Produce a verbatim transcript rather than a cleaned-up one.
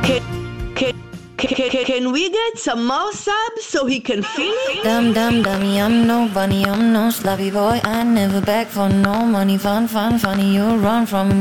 Can, can, can, can, can we get some more subs so he can feel it? Dum dum dummy, I'm no bunny, I'm no sloppy boy. I never beg for no money. Fun, fun, funny, you run from